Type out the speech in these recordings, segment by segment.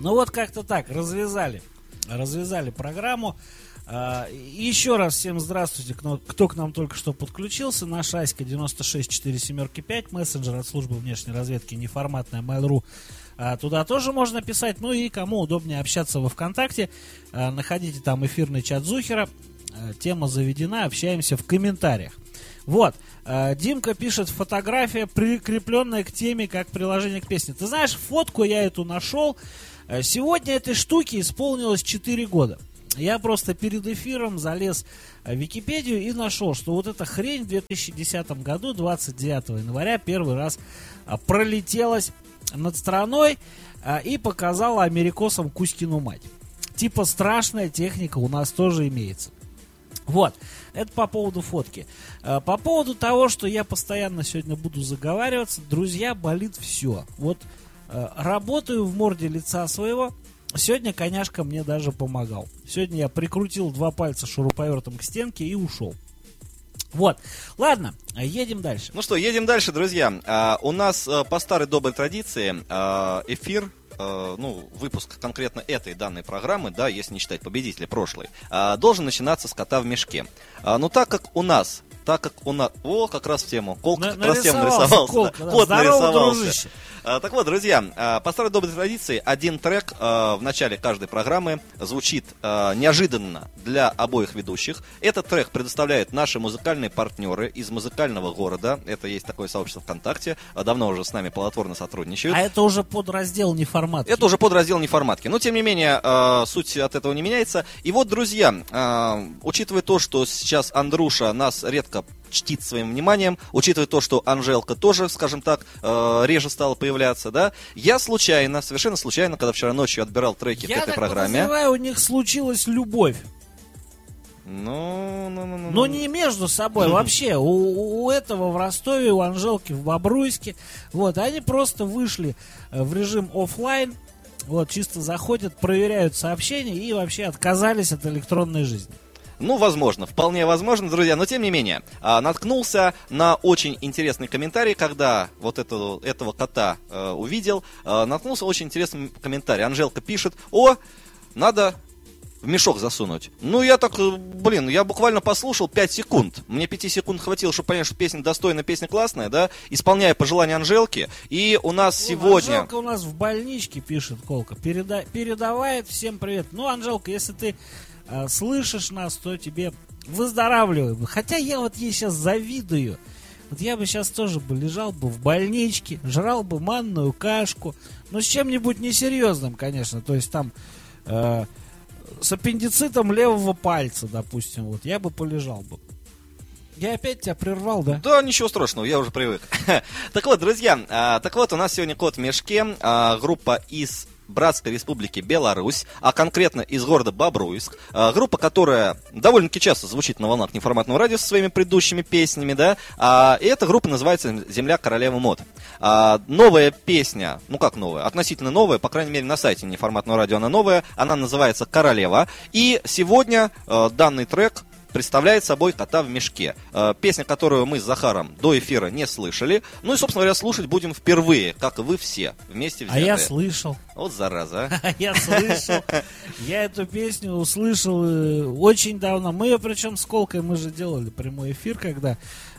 Ну вот как-то так, развязали программу. Еще раз всем здравствуйте, кто к нам только что подключился. Наш Аська 96475, мессенджер от службы внешней разведки, неформатная Mail.ru. Туда тоже можно писать. Ну и кому удобнее общаться во ВКонтакте, находите там эфирный чат Зухера. Тема заведена, общаемся в комментариях. Вот, Димка пишет: фотография, прикрепленная к теме, как приложение к песне. Ты знаешь, фотку я эту нашел. Сегодня этой штуке исполнилось 4 года. Я просто перед эфиром залез в Википедию и нашел, что вот эта хрень в 2010 году, 29 января, первый раз пролетелась над страной и показала америкосам Кузькину мать. Типа страшная техника у нас тоже имеется. Вот, это по поводу фотки. По поводу того, что я постоянно сегодня буду заговариваться, друзья, болит все. Вот работаю в морде лица своего. Сегодня коняшка мне даже помогал. Сегодня я прикрутил 2 пальца шуруповертом к стенке и ушел. Вот, ладно, едем дальше. Ну что, едем дальше, друзья. У нас по старой доброй традиции эфир, выпуск конкретно этой данной программы, да, если не считать победителя прошлой, должен начинаться с кота в мешке. Но так как у нас, как раз в тему, Колка как раз в тему нарисовался. Колка, да. Кот Здорово, нарисовался. дружище. Так вот, друзья, по старой доброй традиции один трек в начале каждой программы звучит неожиданно для обоих ведущих. Этот трек предоставляют наши музыкальные партнеры из музыкального города. Это есть такое сообщество ВКонтакте. Давно уже с нами плодотворно сотрудничают. А это уже подраздел неформатки. Это уже подраздел неформатки. Но, тем не менее, суть от этого не меняется. И вот, друзья, учитывая то, что сейчас Андруша нас редко чтит своим вниманием, учитывая то, что Анжелка тоже, скажем так, реже стала появляться, да, я совершенно случайно, когда вчера ночью отбирал треки к этой программе. Я так подозреваю, у них случилась любовь. Но не между собой, вообще. У этого в Ростове, у Анжелки в Бобруйске. Вот, они просто вышли в режим офлайн, вот, чисто заходят, проверяют сообщения и вообще отказались от электронной жизни. Ну, возможно, вполне возможно, друзья, но тем не менее, наткнулся на очень интересный комментарий, когда вот этого кота увидел, наткнулся на очень интересный комментарий. Анжелка пишет: надо в мешок засунуть. Ну, я так, я буквально послушал 5 секунд. Мне 5 секунд хватило, чтобы понять, что песня достойная, песня классная, да, исполняя пожелания Анжелки. И у нас сегодня... Анжелка у нас в больничке, пишет Колка, передавает всем привет. Ну, Анжелка, если ты слышишь нас, то тебе выздоравливаем. Хотя я вот ей сейчас завидую. Вот я бы сейчас тоже лежал бы в больничке, жрал бы манную кашку. Ну, с чем-нибудь несерьезным, конечно. То есть там с аппендицитом левого пальца, допустим. Вот я бы полежал бы. Я опять тебя прервал, да? Да, ничего страшного, я уже привык. Так вот, друзья, у нас сегодня кот в мешке. Группа из Братской Республики Беларусь, а конкретно из города Бобруйск. Группа, которая довольно-таки часто звучит на волнах неформатного радио со своими предыдущими песнями, да. И эта группа называется «Земля королевы мод». Новая песня, ну как новая, относительно новая, по крайней мере на сайте неформатного радио она новая, она называется «Королева». И сегодня данный трек представляет собой кота в мешке. Песня, которую мы с Захаром до эфира не слышали. Ну и, собственно говоря, слушать будем впервые, как и вы все, вместе взятые. А я слышал. Вот зараза, а. Я слышал. Я эту песню услышал очень давно. Мы ее, причем с Колкой, мы же делали прямой эфир, когда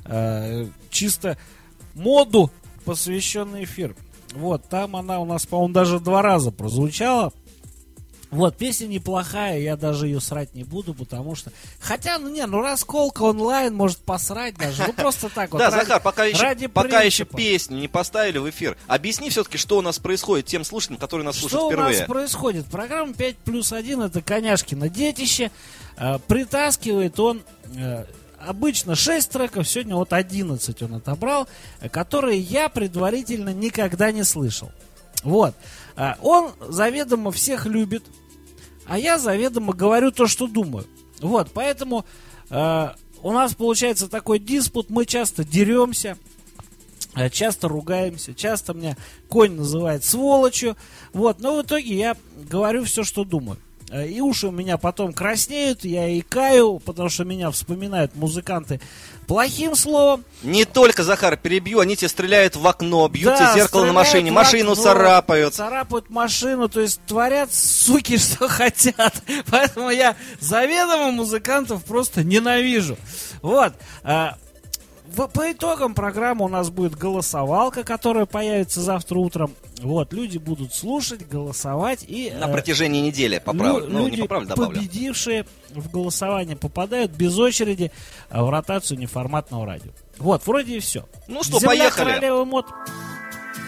чисто моду посвященный эфир. Вот, там она у нас, по-моему, даже 2 раза прозвучала. Вот, песня неплохая, я даже ее срать не буду, потому что... Хотя, расколка онлайн может посрать даже, просто так вот. Да, Захар, пока еще песню не поставили в эфир, объясни все-таки, что у нас происходит тем слушателям, которые нас слушают впервые. Что у нас происходит? Программа 5+1, это Коняшкино детище. Притаскивает он... Обычно 6 треков, сегодня вот 11 он отобрал, которые я предварительно никогда не слышал. Вот. Он заведомо всех любит, а я заведомо говорю то, что думаю. Вот, поэтому у нас получается такой диспут, мы часто деремся, часто ругаемся, часто меня конь называет сволочью. Вот, но в итоге я говорю все, что думаю. И уши у меня потом краснеют, я икаю, потому что меня вспоминают музыканты плохим словом. Не только, Захар, перебью, они тебе стреляют в окно, бьют Да, тебе зеркало на машине, стреляют в машину окно, царапают. Царапают машину, то есть творят, суки, что хотят. Поэтому я заведомо музыкантов просто ненавижу. Вот. По итогам программы у нас будет голосовалка, которая появится завтра утром. Вот, люди будут слушать, голосовать и... На протяжении недели поправлю. Ну, люди, не поправлю, добавлю. победившие в голосовании, попадают без очереди в ротацию неформатного радио. Вот, вроде и все. Ну что, Земля поехали. королевы мод.